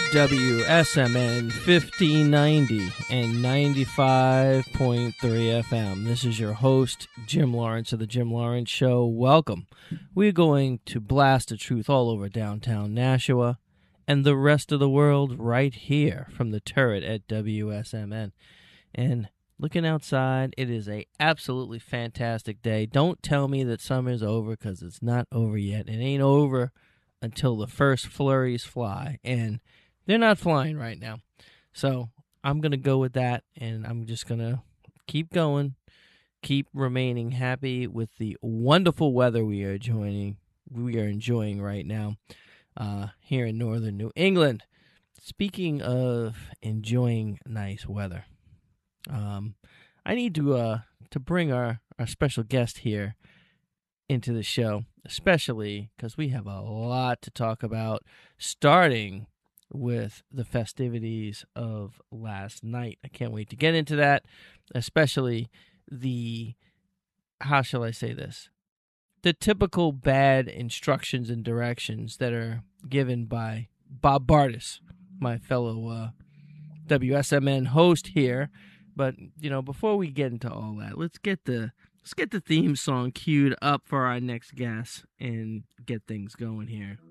WSMN 1590 and 95.3 FM. This is your host, Jim Lawrence of The Jim Lawrence Show. Welcome. We're going to blast the truth all over downtown Nashua and the rest of the world right here from the turret at WSMN. And looking outside, it is a absolutely fantastic day. Don't tell me that summer's over, because it's not over yet. It ain't over until the first flurries fly, and they're not flying right now. So I'm going to go with that, and I'm just going to keep going, keep remaining happy with the wonderful weather we are enjoying right now here in northern New England. Speaking of enjoying nice weather, I need to bring our special guest here into the show, especially because we have a lot to talk about, starting with the festivities of last night. I can't wait to get into that, especially how shall I say this? The typical bad instructions and directions that are given by Bob Bardis, my fellow WSMN host here. But, before we get into all that, let's get the theme song queued up for our next guest and get things going here.